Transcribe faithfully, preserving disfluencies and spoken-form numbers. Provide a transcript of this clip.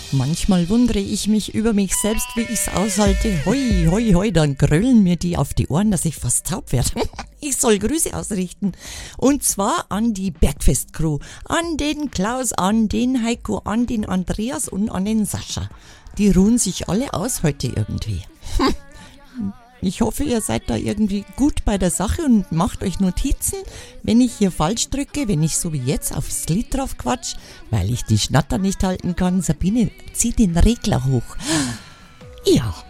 Manchmal wundere ich mich über mich selbst, wie ich's aushalte. Hoi, hoi, hoi, dann gröllen mir die auf die Ohren, dass ich fast taub werde. Ich soll Grüße ausrichten. Und zwar an die Bergfest-Crew, an den Klaus, an den Heiko, an den Andreas und an den Sascha. Die ruhen sich alle aus heute irgendwie. Hm. Ich hoffe, ihr seid da irgendwie gut bei der Sache und macht euch Notizen, wenn ich hier falsch drücke, wenn ich so wie jetzt aufs Lied drauf quatsch, weil ich die Schnatter nicht halten kann. Sabine, zieh den Regler hoch. Ja.